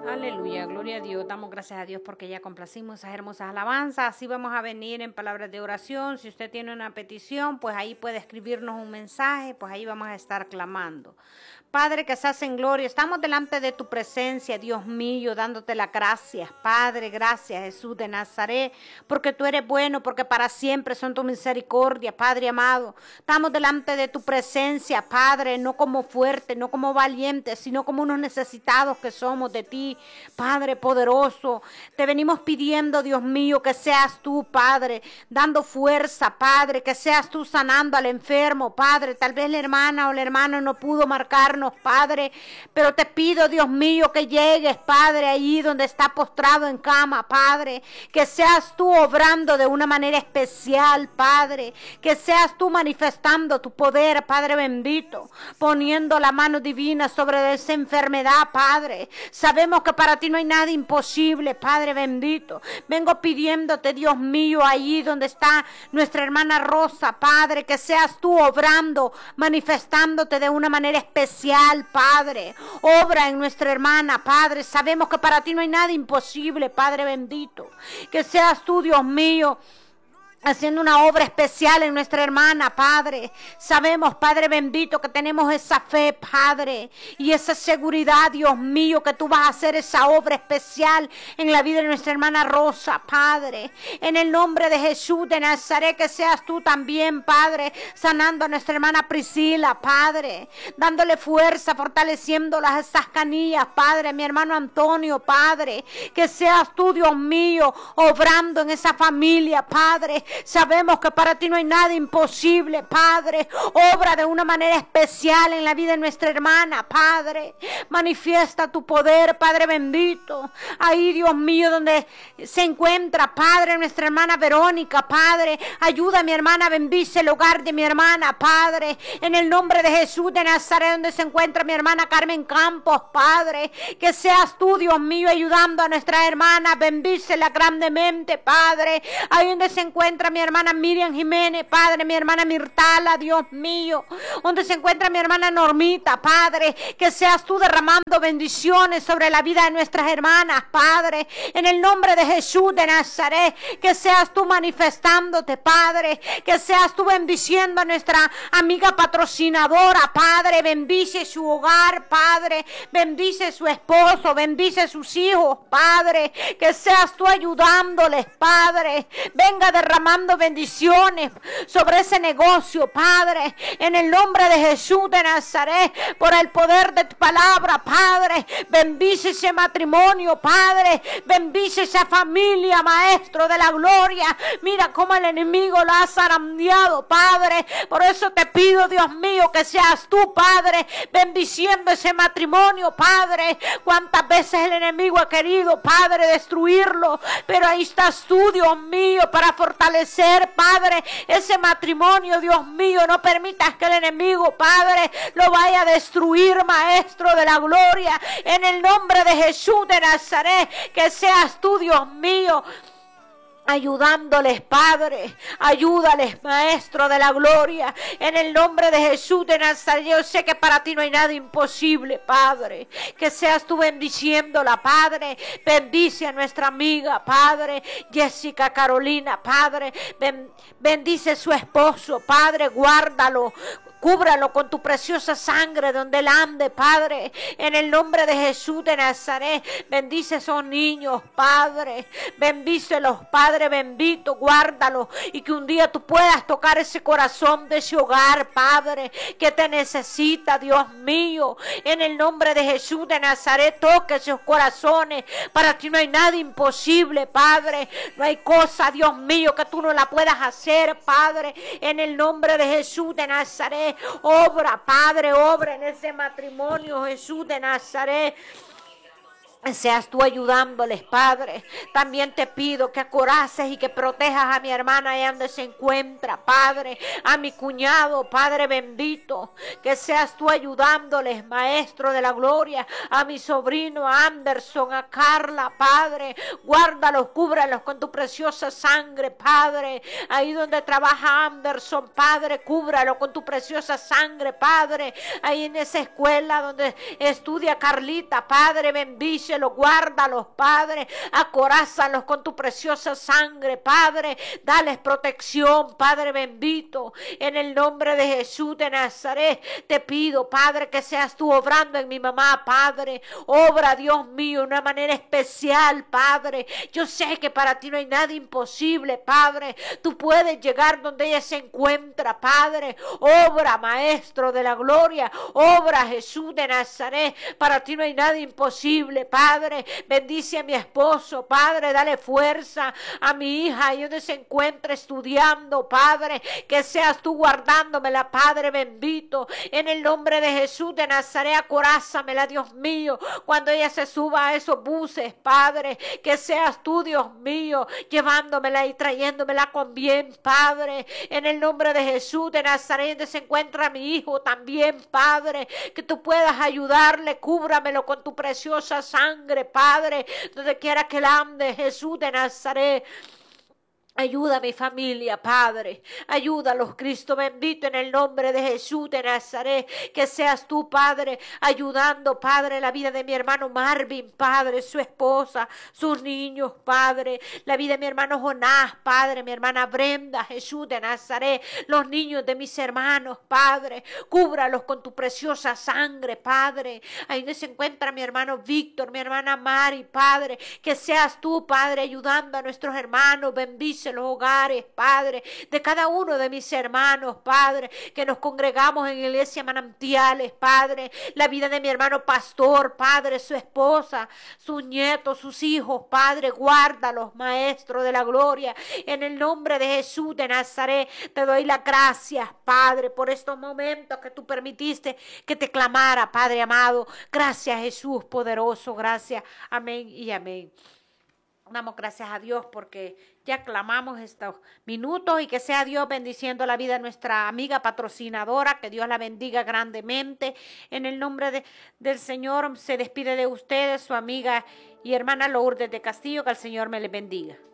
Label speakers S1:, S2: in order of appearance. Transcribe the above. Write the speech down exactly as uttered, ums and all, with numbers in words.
S1: Aleluya, gloria a Dios. Damos gracias a Dios porque ya complacimos esas hermosas alabanzas. Así vamos a venir en palabras de oración. Si usted tiene una petición, pues ahí puede escribirnos un mensaje, pues ahí vamos a estar clamando. Padre que estás en gloria, estamos delante de tu presencia, Dios mío, dándote las gracias. Padre, gracias, Jesús de Nazaret, porque tú eres bueno, porque para siempre son tu misericordia, Padre amado. Estamos delante de tu presencia, Padre, no como fuertes, no como valientes, sino como unos necesitados que somos de ti, Padre poderoso. Te venimos pidiendo, Dios mío, que seas tú, Padre, dando fuerza, Padre, que seas tú sanando al enfermo, Padre. Tal vez la hermana o el hermano no pudo marcarnos, Padre, pero te pido, Dios mío, que llegues, Padre, ahí donde está postrado en cama, Padre, que seas tú obrando de una manera especial, Padre, que seas tú manifestando tu poder, Padre bendito, poniendo la mano divina sobre esa enfermedad, Padre. Sabemos que para ti no hay nada imposible, Padre bendito. Vengo pidiéndote, Dios mío, ahí donde está nuestra hermana Rosa, Padre, que seas tú obrando, manifestándote de una manera especial, Padre. Obra en nuestra hermana, Padre. Sabemos que para ti no hay nada imposible, Padre bendito. Que seas tú, Dios mío, haciendo una obra especial en nuestra hermana, Padre. Sabemos, Padre bendito, que tenemos esa fe, Padre, y esa seguridad, Dios mío, que tú vas a hacer esa obra especial en la vida de nuestra hermana Rosa, Padre. En el nombre de Jesús de Nazaret, que seas tú también, Padre, sanando a nuestra hermana Priscila, Padre, dándole fuerza, fortaleciendo las esas canillas, Padre, mi hermano Antonio, Padre, que seas tú, Dios mío, obrando en esa familia, Padre. Sabemos que para ti no hay nada imposible, Padre. Obra de una manera especial en la vida de nuestra hermana, Padre. Manifiesta tu poder, Padre bendito. Ahí, Dios mío, donde se encuentra, Padre, nuestra hermana Verónica, Padre. Ayuda a mi hermana, bendice el hogar de mi hermana, Padre. En el nombre de Jesús de Nazaret, donde se encuentra mi hermana Carmen Campos, Padre. Que seas tú, Dios mío, ayudando a nuestra hermana. Bendícela grandemente, Padre. Ahí donde se encuentra mi hermana Miriam Jiménez, Padre, mi hermana Mirtala, Dios mío, donde se encuentra mi hermana Normita, Padre, que seas tú derramando bendiciones sobre la vida de nuestras hermanas, Padre, en el nombre de Jesús de Nazaret, que seas tú manifestándote, Padre, que seas tú bendiciendo a nuestra amiga patrocinadora, Padre, bendice su hogar, Padre, bendice su esposo, bendice sus hijos, Padre, que seas tú ayudándoles, Padre, venga derramando bendiciones sobre ese negocio, Padre, en el nombre de Jesús de Nazaret, por el poder de tu palabra, Padre. Bendice ese matrimonio, Padre, bendice esa familia, Maestro de la gloria. Mira cómo el enemigo lo ha zarandeado, Padre. Por eso te pido, Dios mío, que seas tú, Padre, bendiciendo ese matrimonio, Padre. Cuántas veces el enemigo ha querido, Padre, destruirlo, pero ahí estás tú, Dios mío, para fortalecer, Padre, ese matrimonio, Dios mío. No permitas que el enemigo, Padre, lo vaya a destruir, Maestro de la gloria, en el nombre de Jesús de Nazaret. Que seas tú, Dios mío, ayudándoles, Padre, ayúdales, Maestro de la gloria, en el nombre de Jesús de Nazaret. Yo sé que para ti no hay nada imposible, Padre. Que seas tú bendiciéndola, Padre. Bendice a nuestra amiga, Padre, Jessica Carolina, Padre. Ben, bendice su esposo, Padre, guárdalo. Cúbralo con tu preciosa sangre donde él ande, Padre. En el nombre de Jesús de Nazaret. Bendice a esos niños, Padre. Bendícelos, Padre bendito. Guárdalos. Y que un día tú puedas tocar ese corazón de ese hogar, Padre, que te necesita, Dios mío. En el nombre de Jesús de Nazaret. Toca esos corazones. Para ti no hay nada imposible, Padre. No hay cosa, Dios mío, que tú no la puedas hacer, Padre. En el nombre de Jesús de Nazaret. Obra, Padre, obra en ese matrimonio, Jesús de Nazaret. Seas tú ayudándoles, Padre. También te pido que acoraces y que protejas a mi hermana allá donde se encuentra, Padre. A mi cuñado, Padre bendito. Que seas tú ayudándoles, Maestro de la gloria. A mi sobrino Anderson, a Carla, Padre. Guárdalos, cúbralos con tu preciosa sangre, Padre. Ahí donde trabaja Anderson, Padre, cúbralo con tu preciosa sangre, Padre. Ahí en esa escuela donde estudia Carlita, Padre, bendice bendícelos, guárdalos, Padre, acorázalos con tu preciosa sangre, Padre, dales protección, Padre bendito, en el nombre de Jesús de Nazaret, te pido, Padre, que seas tú obrando en mi mamá, Padre, obra, Dios mío, de una manera especial, Padre, yo sé que para ti no hay nada imposible, Padre, tú puedes llegar donde ella se encuentra, Padre, obra, Maestro de la gloria, obra, Jesús de Nazaret, para ti no hay nada imposible, Padre, bendice a mi esposo, Padre, dale fuerza a mi hija, ahí donde se encuentra estudiando, Padre, que seas tú guardándomela, Padre bendito, en el nombre de Jesús de Nazaret, acorázamela, Dios mío, cuando ella se suba a esos buses, Padre, que seas tú, Dios mío, llevándomela y trayéndomela con bien, Padre, en el nombre de Jesús de Nazaret, donde se encuentra mi hijo también, Padre, que tú puedas ayudarle, cúbramelo con tu preciosa sangre, Padre, donde quiera que él ande, Jesús de Nazaret. Ayuda a mi familia, Padre. Ayúdalos, Cristo bendito, en el nombre de Jesús de Nazaret. Que seas tú, Padre, ayudando, Padre, la vida de mi hermano Marvin, Padre, su esposa, sus niños, Padre. La vida de mi hermano Jonás, Padre, mi hermana Brenda, Jesús de Nazaret. Los niños de mis hermanos, Padre. Cúbralos con tu preciosa sangre, Padre. Ahí donde se encuentra mi hermano Víctor, mi hermana Mari, Padre. Que seas tú, Padre, ayudando a nuestros hermanos. Bendice los hogares, Padre, de cada uno de mis hermanos, Padre, que nos congregamos en Iglesia Manantiales, Padre, la vida de mi hermano pastor, Padre, su esposa, sus nietos, sus hijos, Padre, guárdalos, Maestro de la gloria, en el nombre de Jesús de Nazaret, te doy las gracias, Padre, por estos momentos que tú permitiste que te clamara, Padre amado, gracias Jesús poderoso, gracias, amén y amén. Damos gracias a Dios porque ya clamamos estos minutos y que sea Dios bendiciendo la vida de nuestra amiga patrocinadora, que Dios la bendiga grandemente. En el nombre de, del Señor se despide de ustedes su amiga y hermana Lourdes de Castillo, que el Señor me les bendiga.